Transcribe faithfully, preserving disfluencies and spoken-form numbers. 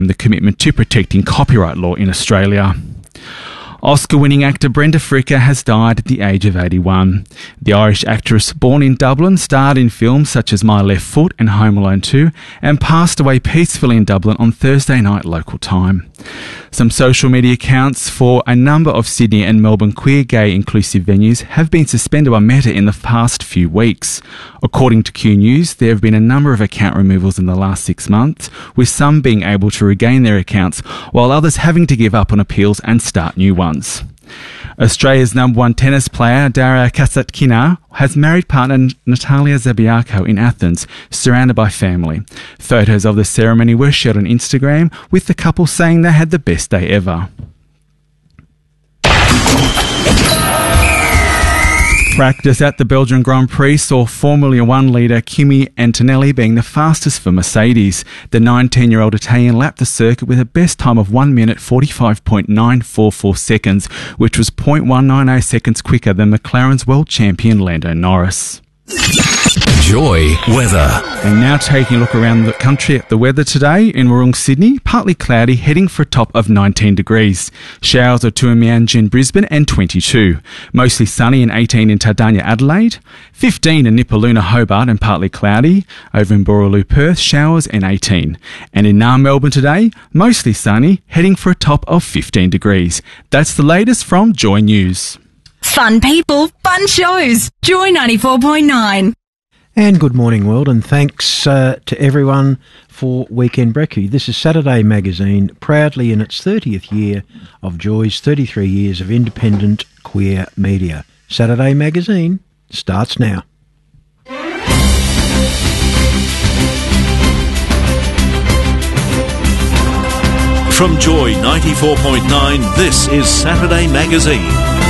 the commitment to protecting copyright law in Australia. Oscar-winning actor Brenda Fricker has died at the age of eighty-one. The Irish actress, born in Dublin, starred in films such as My Left Foot and Home Alone two, and passed away peacefully in Dublin on Thursday night local time. Some social media accounts for a number of Sydney and Melbourne queer, gay, inclusive venues have been suspended by Meta in the past few weeks. According to Q News, there have been a number of account removals in the last six months, with some being able to regain their accounts, while others having to give up on appeals and start new ones. Australia's number one tennis player, Daria Kasatkina, has married partner Natalia Zabiako in Athens, surrounded by family. Photos of the ceremony were shared on Instagram, with the couple saying they had the best day ever. Practice at the Belgian Grand Prix saw Formula One leader Kimi Antonelli being the fastest for Mercedes. The nineteen-year-old Italian lapped the circuit with a best time of one minute forty-five point nine four four seconds, which was zero point one nine zero seconds quicker than McLaren's world champion Lando Norris. Joy weather. And now taking a look around the country at the weather today. In Wurrung, Sydney, partly cloudy, heading for a top of nineteen degrees. Showers at Toowoomba in Brisbane and twenty-two. Mostly sunny and eighteen in Tardania, Adelaide. fifteen in Nipaluna, Hobart and partly cloudy. Over in Boorloo, Perth, showers and eighteen. And in Naarm, Melbourne today, mostly sunny, heading for a top of fifteen degrees. That's the latest from Joy News. Fun people, fun shows. Joy ninety-four point nine. And good morning, world, and thanks uh, to everyone for Weekend Brekkie. This is Saturday Magazine, proudly in its thirtieth year of Joy's thirty-three years of independent queer media. Saturday Magazine starts now. From Joy ninety-four point nine, this is Saturday Magazine.